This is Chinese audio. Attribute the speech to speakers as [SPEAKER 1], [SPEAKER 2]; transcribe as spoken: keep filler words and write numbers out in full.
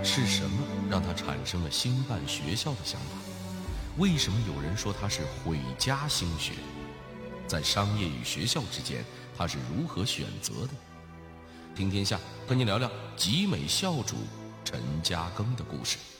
[SPEAKER 1] 是什么让他产生了兴办学校的想法？为什么有人说他是毁家兴学？在商业与学校之间，他是如何选择的？听天下和您聊聊集美校主陈嘉庚的故事。